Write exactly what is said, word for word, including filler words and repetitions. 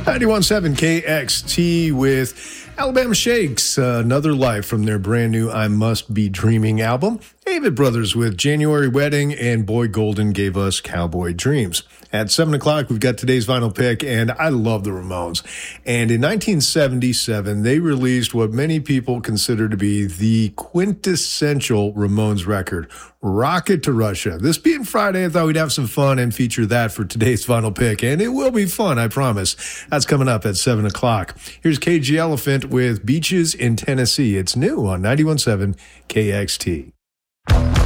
ninety-one point seven K X T with Alabama Shakes, uh, Another Life from their brand new I Must Be Dreaming album. Avett Brothers with January Wedding, and Boy Golden gave us Cowboy Dreams. At seven o'clock, we've got today's vinyl pick, and I love the Ramones. And in nineteen seventy-seven, they released what many people consider to be the quintessential Ramones record, Rocket to Russia. This being Friday, I thought we'd have some fun and feature that for today's vinyl pick, and it will be fun, I promise. That's coming up at seven o'clock. Here's K G Elephant with Beaches in Tennessee. It's new on ninety-one point seven K X T.